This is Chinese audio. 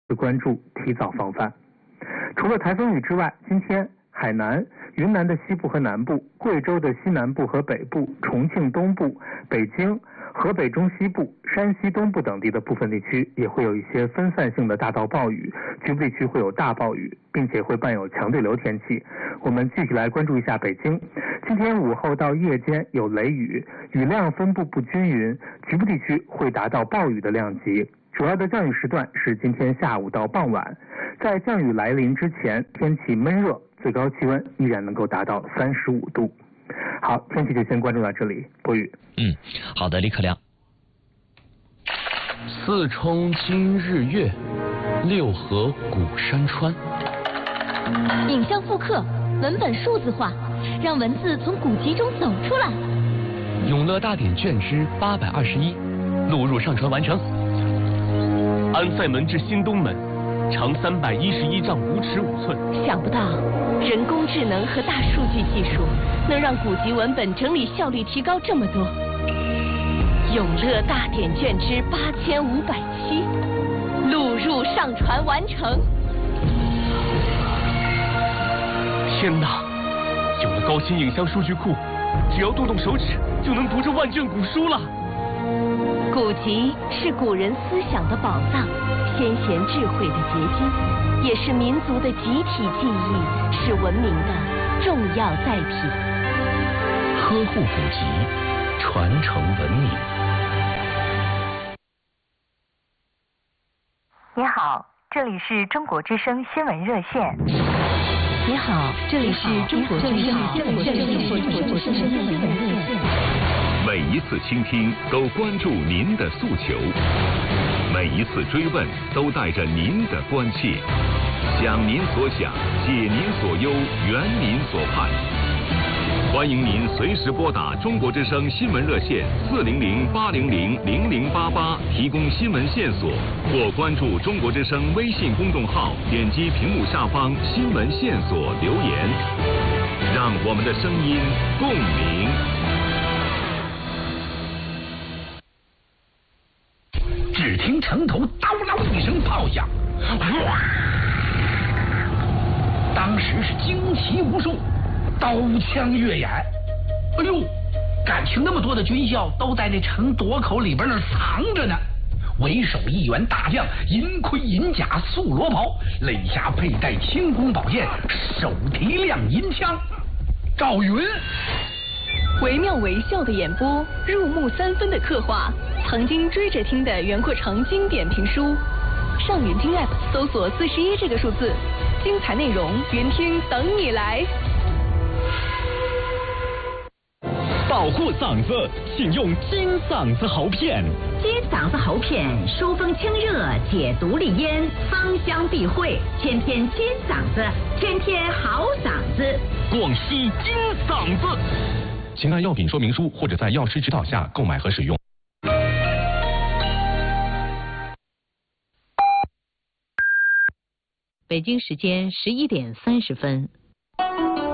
关注，提早防范。除了台风雨之外，今天海南、云南的西部和南部、贵州的西南部和北部、重庆东部、北京、河北中西部、山西东部等地的部分地区也会有一些分散性的大到暴雨，局部地区会有大暴雨，并且会伴有强对流天气。我们继续来关注一下北京，今天午后到夜间有雷雨，雨量分布不均匀，局部地区会达到暴雨的量级。主要的降雨时段是今天下午到傍晚，在降雨来临之前，天气闷热，最高气温依然能够达到35度。好，天气就先关注到这里。播语。 好的，李可亮。四冲今日月，六合古山川。 影像复刻，文本数字化，让文字从古籍中走出来。 永乐大典卷之821，录入上传完成。安塞门至新东门，长311丈5尺5寸。 想不到，人工智能和大数据技术能让古籍文本整理效率提高这么多。永乐大典卷之8507，录入上传完成。 天哪！有了高清影像数据库，只要动动手指就能读这万卷古书了。 古籍是古人思想的宝藏，先贤智慧的结晶，也是民族的集体记忆，是文明的重要载体。 呵护古籍，传承文明。 你好，这里是中国之声新闻热线。 你好，这里是中国之声新闻热线。 每一次倾听都关注您的诉求，每一次追问都带着您的关切，想您所想，解您所忧，圆您所盼。欢迎您随时拨打中国之声新闻热线400-800-0088，提供新闻线索，或关注中国之声微信公众号，点击屏幕下方新闻线索留言，让我们的声音共鸣。 只听城头叨啷一声炮响，哇！当时是惊奇无数，刀枪跃眼。哎呦，感情那么多的军校都在那城垛口里边那藏着呢。为首一员大将，银盔银甲素罗袍，肋下佩戴青弓宝剑，手提亮银枪。赵云。 惟妙惟肖的演播，入木3分的刻画，曾经追着听的袁阔成经典评书。上云听 App 搜索41这个数字，精彩内容云听等你来。 保护嗓子，请用金嗓子喉片。 金嗓子喉片疏风清热，解毒利咽，芳香避秽，天天金嗓子，天天好嗓子。 广西金嗓子。请看药品说明书或者在药师指导下购买和使用。 北京时间11点30分。